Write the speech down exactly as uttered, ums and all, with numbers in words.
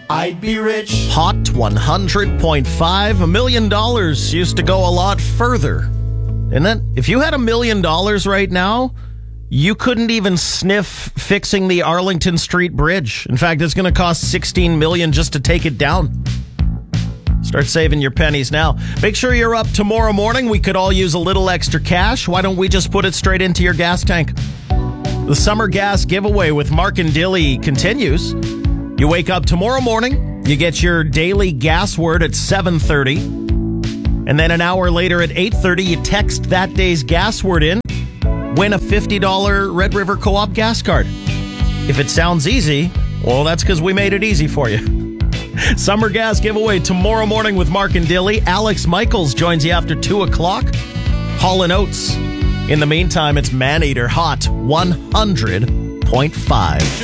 I'd be rich. Hot one hundred point five. A million dollars used to go a lot further. And then, if you had a million dollars right now, you couldn't even sniff fixing the Arlington Street Bridge. In fact, it's going to cost sixteen million dollars just to take it down. Start saving your pennies now. Make sure you're up tomorrow morning. We could all use a little extra cash. Why don't we just put it straight into your gas tank? The summer gas giveaway with Mark and Dilly continues. You wake up tomorrow morning, you get your daily gas word at seven thirty, and then an hour later at eight thirty, you text that day's gas word in, win a fifty dollars Red River Co-op gas card. If it sounds easy, well, that's because we made it easy for you. Summer gas giveaway tomorrow morning with Mark and Dilly. Alex Michaels joins you after two o'clock. Hall and Oates. In the meantime, it's Maneater Hot one hundred point five.